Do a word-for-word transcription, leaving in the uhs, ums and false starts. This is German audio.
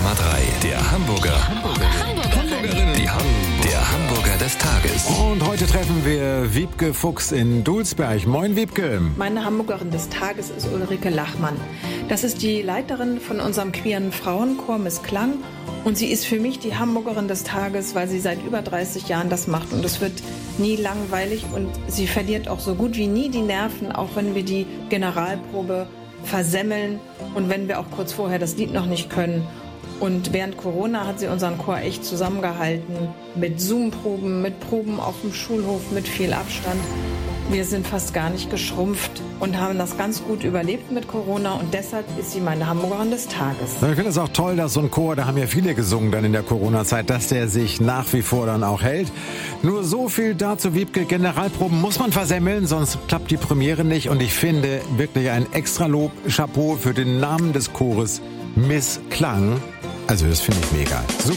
Nummer drei. Der Hamburger. Hamburgerin. Die Ham der Hamburger des Tages. Und heute treffen wir Wiebke Fuchs in Dulsberg. Moin, Wiebke. Meine Hamburgerin des Tages ist Ulrike Lachmann. Das ist die Leiterin von unserem queeren Frauenchor Miss Klang. Und sie ist für mich die Hamburgerin des Tages, weil sie seit über dreißig Jahren das macht. Und es wird nie langweilig und sie verliert auch so gut wie nie die Nerven, auch wenn wir die Generalprobe versemmeln und wenn wir auch kurz vorher das Lied noch nicht können. Und während Corona hat sie unseren Chor echt zusammengehalten mit Zoom-Proben, mit Proben auf dem Schulhof, mit viel Abstand. Wir sind fast gar nicht geschrumpft und haben das ganz gut überlebt mit Corona und deshalb ist sie meine Hamburgerin des Tages. Ich finde es auch toll, dass so ein Chor, da haben ja viele gesungen dann in der Corona-Zeit, dass der sich nach wie vor dann auch hält. Nur so viel dazu, Wiebke, Generalproben muss man versemmeln, sonst klappt die Premiere nicht und ich finde wirklich ein extra Lob, Chapeau für den Namen des Chores Miss Klang. Also das finde ich mega. Super.